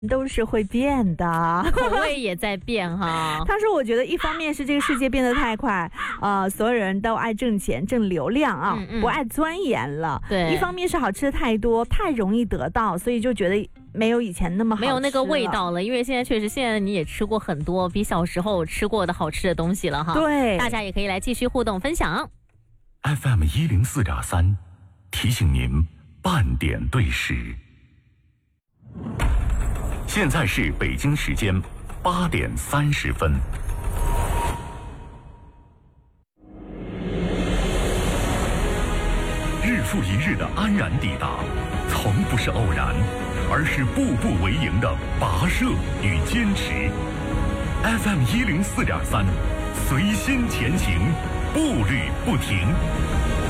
都是会变的， 口味也在变哈。 他说：“我觉得一方面是这个世界变得太快，所有人都爱挣钱、挣流量啊，不爱钻研了。 对， 一方面是好吃的太多，太容易得到，所以就觉得没有以前那么好吃， 没有那个味道了。因为现在确实，现在你也吃过很多比小时候吃过的好吃的东西了哈。 对， 大家也可以来继续互动分享。 FM 104.3提醒您半点对时。”现在是北京时间8点30分。日复一日的安然抵达，从不是偶然，而是步步为营的跋涉与坚持。FM 104.3，随心前行，步履不停。